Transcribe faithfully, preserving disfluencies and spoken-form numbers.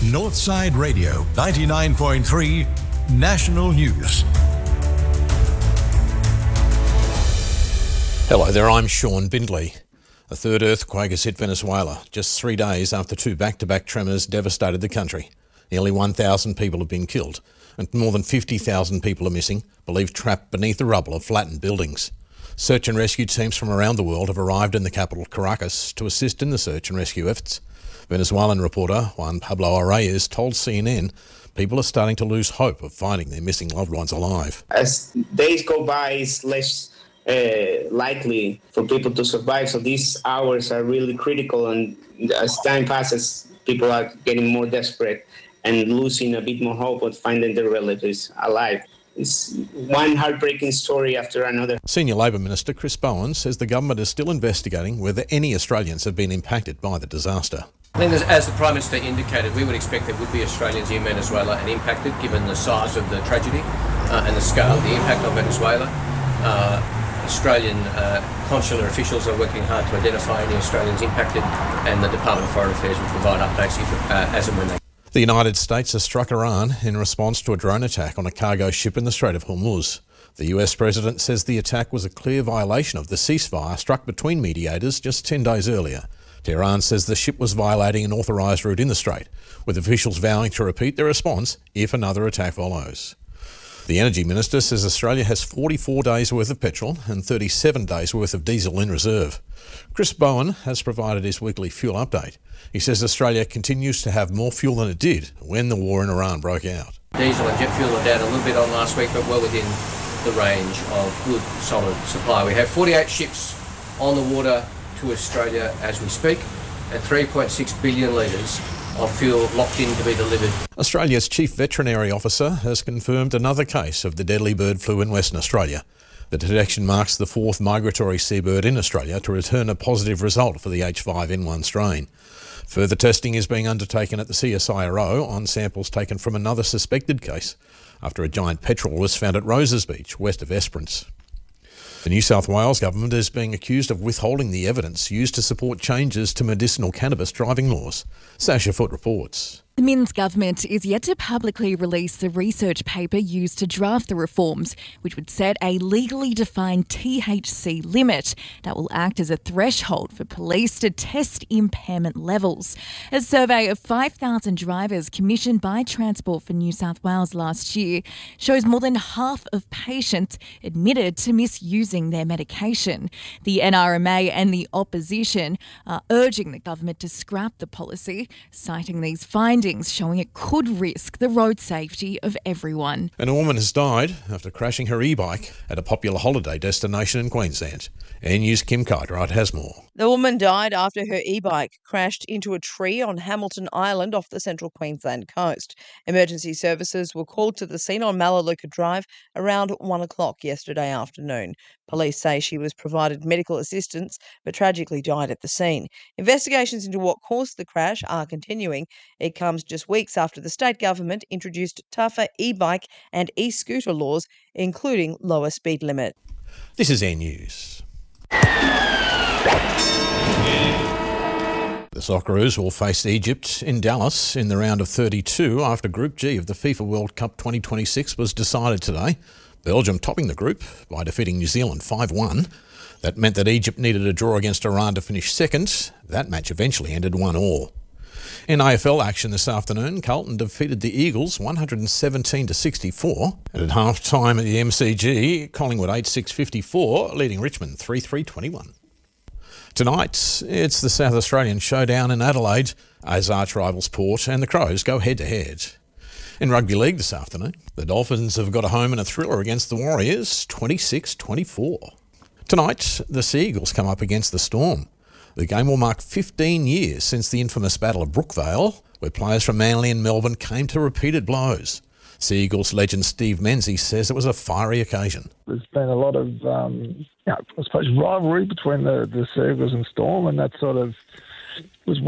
Northside Radio, ninety-nine point three National News. Hello there, I'm Sean Bindley. A third earthquake has hit Venezuela just three days after two back-to-back tremors devastated the country. Nearly one thousand people have been killed and more than fifty thousand people are missing, believed trapped beneath the rubble of flattened buildings. Search and rescue teams from around the world have arrived in the capital, Caracas, to assist in the search and rescue efforts. Venezuelan reporter Juan Pablo Reyes told C N N people are starting to lose hope of finding their missing loved ones alive. As days go by, it's less uh, likely for people to survive, so these hours are really critical, and as time passes, people are getting more desperate and losing a bit more hope of finding their relatives alive. It's one heartbreaking story after another. Senior Labor Minister Chris Bowen says the government is still investigating whether any Australians have been impacted by the disaster. I think as the Prime Minister indicated, we would expect there would be Australians in Venezuela and impacted given the size of the tragedy uh, and the scale of the impact on Venezuela. Uh, Australian uh, consular officials are working hard to identify any Australians impacted, and the Department of Foreign Affairs will provide updates if, uh, as and when they. The United States has struck Iran in response to a drone attack on a cargo ship in the Strait of Hormuz. The U S President says the attack was a clear violation of the ceasefire struck between mediators just ten days earlier. Tehran says the ship was violating an authorised route in the Strait, with officials vowing to repeat their response if another attack follows. The Energy Minister says Australia has forty-four days worth of petrol and thirty-seven days worth of diesel in reserve. Chris Bowen has provided his weekly fuel update. He says Australia continues to have more fuel than it did when the war in Iran broke out. Diesel and jet fuel are down a little bit on last week, but well within the range of good, solid supply. We have forty-eight ships on the water to Australia as we speak, and three point six billion litres of fuel locked in to be delivered. Australia's Chief Veterinary Officer has confirmed another case of the deadly bird flu in Western Australia. The detection marks the fourth migratory seabird in Australia to return a positive result for the H five N one strain. Further testing is being undertaken at the C S I R O on samples taken from another suspected case after a giant petrel was found at Roses Beach, west of Esperance. The New South Wales government is being accused of withholding the evidence used to support changes to medicinal cannabis driving laws. Sasha Foote reports. The Minns government is yet to publicly release the research paper used to draft the reforms, which would set a legally defined T H C limit that will act as a threshold for police to test impairment levels. A survey of five thousand drivers commissioned by Transport for New South Wales last year shows more than half of patients admitted to misusing their medication. The N R M A and the opposition are urging the government to scrap the policy, citing these findings showing it could risk the road safety of everyone. And a woman has died after crashing her e-bike at a popular holiday destination in Queensland. N News' Kim Cartwright has more. The woman died after her e-bike crashed into a tree on Hamilton Island off the central Queensland coast. Emergency services were called to the scene on Melaleuca Drive around one o'clock yesterday afternoon. Police say she was provided medical assistance but tragically died at the scene. Investigations into what caused the crash are continuing. It comes just weeks after the state government introduced tougher e-bike and e-scooter laws, including lower speed limit. This is N News. The Socceroos will face Egypt in Dallas in the round of thirty-two after Group G of the FIFA World Cup twenty twenty-six was decided today. Belgium topping the group by defeating New Zealand five one. That meant that Egypt needed a draw against Iran to finish second. That match eventually ended one all. In A F L action this afternoon, Carlton defeated the Eagles one hundred seventeen to sixty-four. And at half-time at the M C G, Collingwood eight six fifty-four, leading Richmond three three twenty-one. Tonight, it's the South Australian showdown in Adelaide as arch rivals Port and the Crows go head-to-head. In rugby league this afternoon, the Dolphins have got a home in a thriller against the Warriors, twenty-six twenty-four. Tonight, the Sea Eagles come up against the Storm. The game will mark fifteen years since the infamous Battle of Brookvale, where players from Manly and Melbourne came to repeated blows. Sea Eagles legend Steve Menzies says it was a fiery occasion. There's been a lot of, um, you know, I suppose, rivalry between the, the Sea Eagles and Storm, and that sort of was